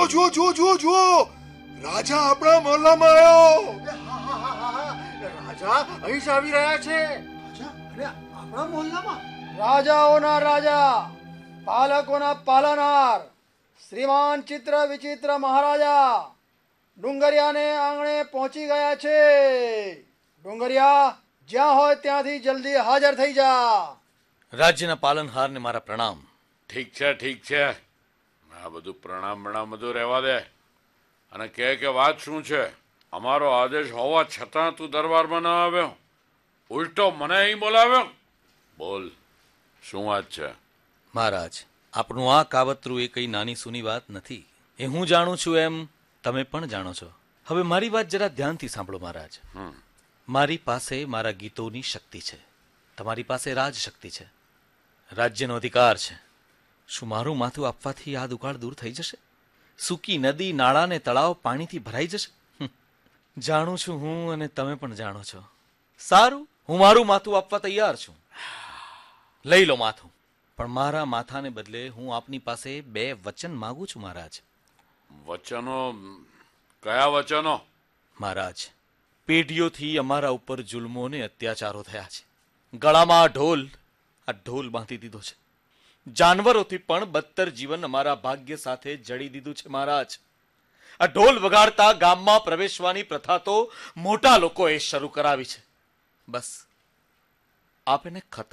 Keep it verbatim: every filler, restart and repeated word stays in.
જુઓ જુઓ જુઓ જુઓ જુઓ, રાજા આપણા મહોલ્લામાં આવ્યો. રાજા અહીં જ આવી રહ્યા છે. રાજા અને આપણા મહોલ્લામાં? રાજાઓના રાજા, પાલકોના પાલનહાર, શ્રીમાન ચિત્ર વિચિત્ર મહારાજા ડુંગરિયાને આંગણે પહોંચી ગયા છે. ડુંગરિયા, જ્યાં હોય ત્યાંથી જલ્દી હાજર થઈ જા. રાજ્યના પાલનહારને મારા પ્રણામ. ઠીક છે ઠીક છે, આ બધું પ્રણામ પ્રણામ બધું રહેવા દે અને કહે કે વાત શું છે. અમારો આદેશ હોવા છતાં તું દરબારમાં ન આવ્યો, ઉલટો મને અહીં બોલાવ્યો. બોલ, શું વાત છે? મહારાજ, આપણું આ કાવતરું એ કઈ નાની સૂની વાત નથી. એ હું જાણું છું એમ તમે પણ જાણો છો. હવે મારી વાત જરા ધ્યાનથી સાંભળો મહારાજ. મારી પાસે મારા ગીતોની શક્તિ છે, તમારી પાસે રાજ શક્તિ છે, રાજ્યનો અધિકાર છે. શું મારું માથું આપવાથી આ દુકાળ દૂર થઈ જશે? સૂકી નદી, નાળા ને તળાવ પાણીથી ભરાઈ જશે? જાણું છું હું, અને તમે પણ જાણો છો. સારું, હું મારું માથું આપવા તૈયાર છું. લઈ લો માથું, પણ મારા માથાને બદલે હું આપની પાસે બે વચન માંગુ છું મહારાજ. વચનો? કયા વચનો? મહારાજ, પેઢીઓથી અમારા ઉપર જુલ્મો ને અત્યાચારો થયા છે. ગળામાં આ ઢોલ આ ઢોલ બાંધી દીધો છે. જાનવરોથી પણ બદતર જીવન અમારા ભાગ્ય સાથે જડી દીધું છે મહારાજ. આ ઢોલ વગાડતા ગામમાં પ્રવેશવાની પ્રથા તો મોટા લોકોએ શરૂ કરાવી છે. બસ આપ એને ખતમ